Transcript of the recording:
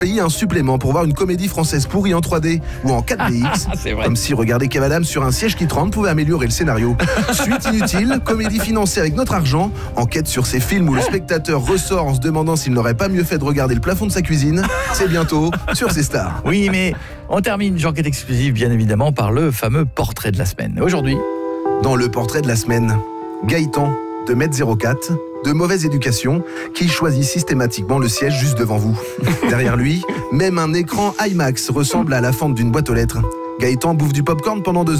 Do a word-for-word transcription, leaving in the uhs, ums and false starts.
Payez un supplément pour voir une comédie française pourrie en trois D ou en quatre D X. C'est vrai. Comme si regarder Kev Adams sur un siège qui tremble pouvait améliorer le scénario. Suite inutile, comédie financée avec notre argent, enquête sur ces films où le spectateur ressort en se demandant s'il n'aurait pas mieux fait de regarder le plafond de sa cuisine. C'est bientôt sur C Stars. Oui, mais on termine, J'enquête exclusive, bien évidemment, par le fameux portrait de la semaine. Aujourd'hui, Dans le portrait de la semaine, Gaëtan, de mètre zéro quatre, de mauvaise éducation, qui choisit systématiquement le siège juste devant vous. Derrière lui, même un écran IMAX ressemble à la fente d'une boîte aux lettres. Gaëtan bouffe du popcorn pendant deux heures.